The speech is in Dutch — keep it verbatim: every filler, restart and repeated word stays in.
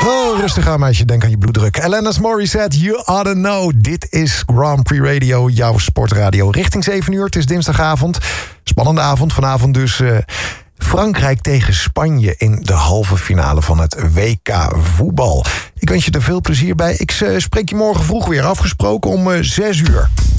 Oh, rustig aan meisje, denk aan je bloeddruk. Alanis Morissette, You Oughta Know. Dit is Grand Prix Radio, jouw sportradio. Richting zeven uur, het is dinsdagavond. Spannende avond, vanavond dus... Uh, Frankrijk tegen Spanje in de halve finale van het W K voetbal. Ik wens je er veel plezier bij. Ik uh, spreek je morgen vroeg weer, afgesproken om uh, zes uur.